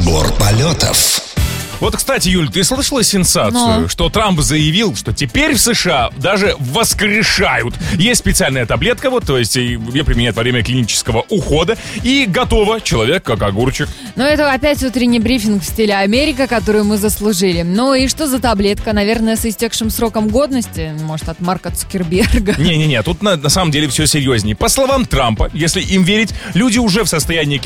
Разбор полетов. Вот, кстати, Юль, ты слышала сенсацию, что Трамп заявил, что теперь в США даже воскрешают. Есть специальная таблетка, вот, то есть ее применяют во время клинического ухода, и готово, человек как огурчик. Ну, это опять утренний брифинг в стиле Америка, которую мы заслужили. Ну и что за таблетка? Наверное, с истекшим сроком годности? Может, от Марка Цукерберга? Не-не-не, тут на самом деле все серьезнее. По словам Трампа, если им верить, люди уже в состоянии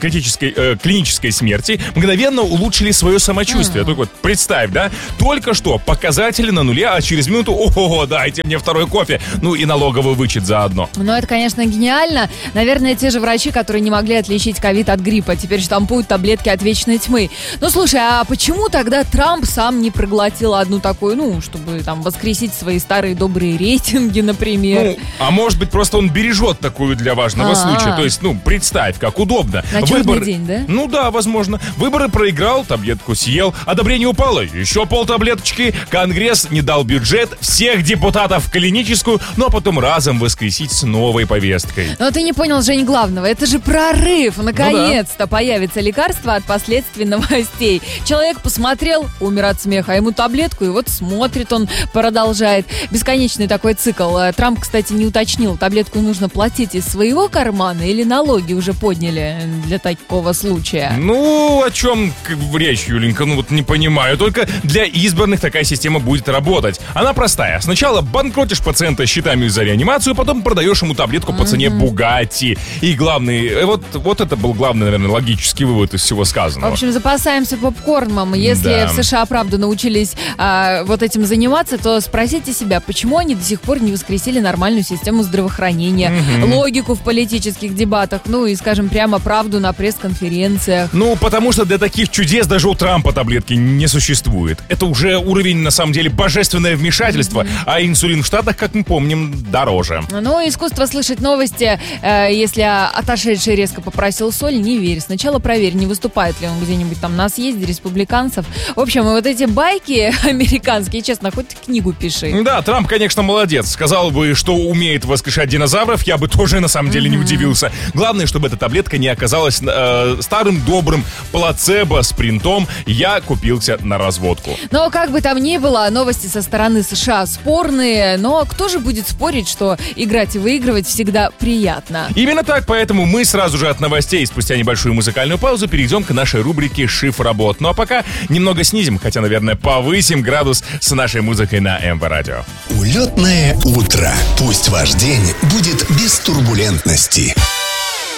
клинической смерти мгновенно улучшили свое самочувствие. Только вот представь, да, только что показатели на нуле, а через минуту, ого, дайте мне второй кофе, ну и налоговый вычет заодно. Ну, это, конечно, гениально. Наверное, те же врачи, которые не могли отличить ковид от гриппа, теперь штампуют таблетки от вечной тьмы. Ну, слушай, а почему тогда Трамп сам не проглотил одну такую, ну, чтобы там воскресить свои старые добрые рейтинги, например? Ну, а может быть, просто он бережет такую для важного случая. То есть, ну, представь, как удобно. На черный день, да? Ну да, возможно. Выборы проиграл, таблетку съел, одобрение упало, еще полтаблеточки, Конгресс не дал бюджет, всех депутатов в клиническую, ну а потом разом воскресить с новой повесткой. Но ты не понял, Жень, главного, это же прорыв, наконец-то появится лекарство от последствий новостей. Человек посмотрел, умер от смеха, а ему таблетку, и вот смотрит он, продолжает. Бесконечный такой цикл. Трамп, кстати, не уточнил, таблетку нужно платить из своего кармана или налоги уже подняли для такого случая? Ну, о чем речь, Юленька? Ну вот не понимаю. Только для избранных такая система будет работать. Она простая. Сначала банкротишь пациента счетами за реанимацию, потом продаешь ему таблетку по цене Бугатти. И главный, вот это был главный, наверное, логический вывод из всего сказанного. В общем, запасаемся попкорном. Если в США, правда, научились вот этим заниматься, то спросите себя, почему они до сих пор не воскресили нормальную систему здравоохранения, логику в политических дебатах, ну и, скажем, прямо правду на пресс-конференциях. Ну, потому что для таких чудес даже у Трампа таблетки не существует. Это уже уровень, на самом деле, божественное вмешательство, а инсулин в Штатах, как мы помним, дороже. Ну, искусство слышать новости, если отошедший резко попросил соль, не верь. Сначала проверь, не выступает ли он где-нибудь там на съезде республиканцев. В общем, вот эти байки американские, честно, хоть книгу пиши. Да, Трамп, конечно, молодец. Сказал бы, что умеет воскрешать динозавров, я бы тоже, на самом деле, не удивился. Главное, чтобы эта таблетка не оказалась старым добрым плацебо с принтом «я купился на разводку». Но как бы там ни было, новости со стороны США спорные, но кто же будет спорить, что играть и выигрывать всегда приятно? Именно так, поэтому мы сразу же от новостей, спустя небольшую музыкальную паузу, перейдем к нашей рубрике «Шифр-работ». Ну а пока немного снизим, хотя, наверное, повысим градус с нашей музыкой на МВ-радио. Улетное утро. Пусть ваш день будет без турбулентности.